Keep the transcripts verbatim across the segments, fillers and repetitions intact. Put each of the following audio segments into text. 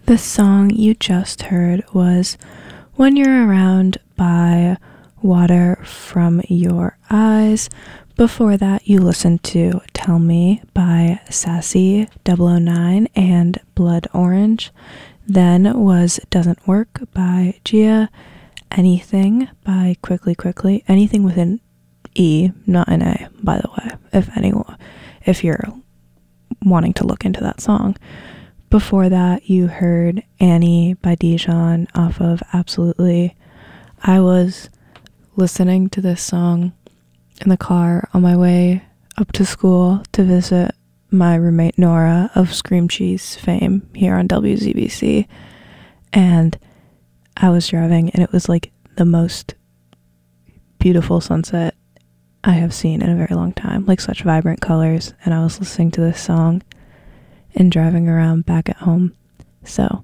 The song you just heard was When You're Around by Water From Your Eyes. Before that, you listened to Tell Me by Sassy double oh nine and Blood Orange. Then was Doesn't Work by Gia. Anything by Quickly Quickly. Anything with an E, not an A, by the way, if anyone, if you're wanting to look into that song. Before that, you heard Annie by Dijon off of Absolutely. I was listening to this song in the car on my way up to school to visit my roommate Nora of Scream Cheese fame here on W Z B C. And I was driving and it was like the most beautiful sunset I have seen in a very long time. Like such vibrant colors. And I was listening to this song and driving around back at home. So,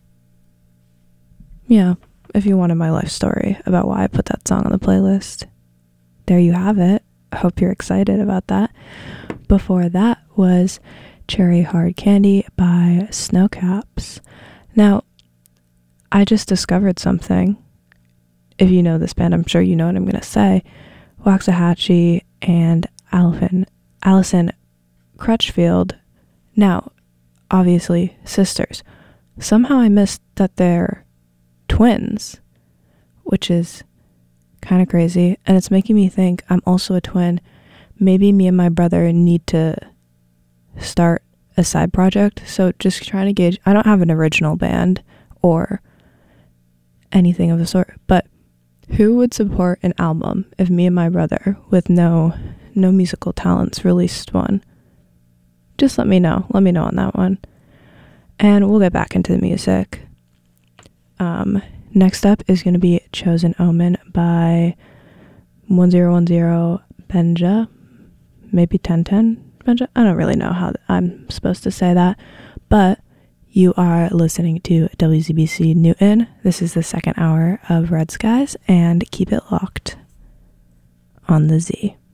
yeah, if you wanted my life story about why I put that song on the playlist, there you have it. I hope you're excited about that. Before that was Cherry Hard Candy by Snowcaps. Now, I just discovered something. If you know this band, I'm sure you know what I'm going to say. Waxahachie and Alison, Allison Crutchfield. Now, obviously sisters. Somehow I missed that they're twins, which is kind of crazy, and it's making me think I'm also a twin. Maybe me and my brother need to start a side project. So just trying to gauge. I don't have an original band or anything of the sort, but who would support an album if me and my brother with no no musical talents released one? Just let me know. Let me know on that one. And we'll get back into the music. Um, next up is going to be Chosen Omen by one zero one zero Benja. Maybe ten ten Benja? I don't really know how I'm supposed to say that. But you are listening to W Z B C Newton. This is the second hour of Red Skies. And keep it locked on the Z.